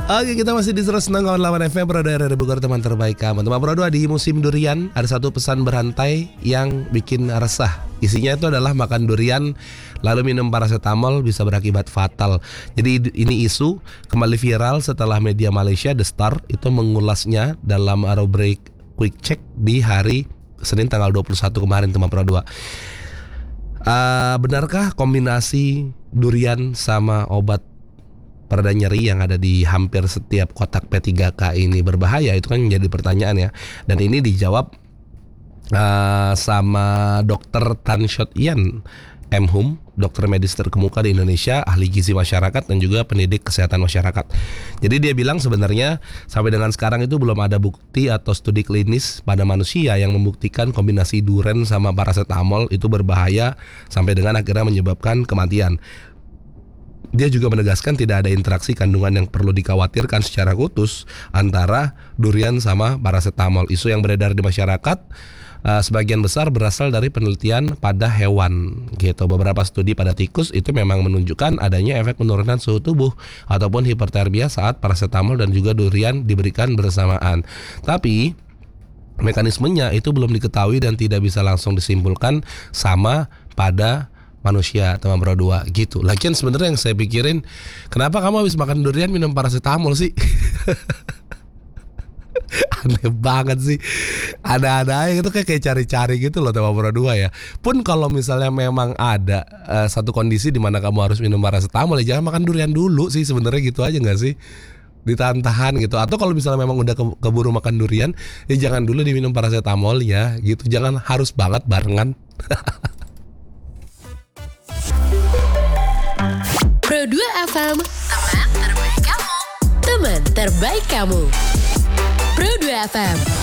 Oke, kita masih di 106,8 FM Pro Daerah Bogor, teman terbaik kamu. Teman Pro 2, di musim durian ada satu pesan berantai yang bikin resah. Isinya itu adalah makan durian lalu minum paracetamol bisa berakibat fatal. Jadi ini isu kembali viral setelah media Malaysia The Star itu mengulasnya dalam Arrow Break Quick Check di hari Senin tanggal 21 kemarin, teman Pro 2. Benarkah kombinasi durian sama obat pereda nyeri yang ada di hampir setiap kotak P3K ini berbahaya? Itu kan menjadi pertanyaan ya. Dan ini dijawab sama Dr. Tan Shot Yan M. Hum, dokter medis terkemuka di Indonesia, ahli gizi masyarakat dan juga pendidik kesehatan masyarakat. Jadi dia bilang sebenarnya sampai dengan sekarang itu belum ada bukti atau studi klinis pada manusia yang membuktikan kombinasi duren sama paracetamol itu berbahaya sampai dengan akhirnya menyebabkan kematian. Dia juga menegaskan tidak ada interaksi kandungan yang perlu dikhawatirkan secara khusus antara durian sama paracetamol. Isu yang beredar di masyarakat sebagian besar berasal dari penelitian pada hewan gitu. Beberapa studi pada tikus itu memang menunjukkan adanya efek penurunan suhu tubuh ataupun hipertermia saat paracetamol dan juga durian diberikan bersamaan. Tapi mekanismenya itu belum diketahui dan tidak bisa langsung disimpulkan sama pada manusia, teman Pro 2 gitu. Lagian sebenarnya yang saya pikirin, kenapa kamu habis makan durian minum paracetamol sih? Aneh banget sih. Ada-ada aja itu kayak cari-cari gitu loh, teman Pro 2 ya. Pun kalau misalnya memang ada satu kondisi di mana kamu harus minum paracetamol, ya jangan makan durian dulu sih, sebenarnya gitu aja nggak sih? Ditahan-tahan gitu. Atau kalau misalnya memang udah keburu makan durian, ya jangan dulu diminum paracetamol ya gitu. Jangan harus banget barengan. Pro 2 FM, teman terbaik kamu. Teman terbaik kamu. Pro 2 FM.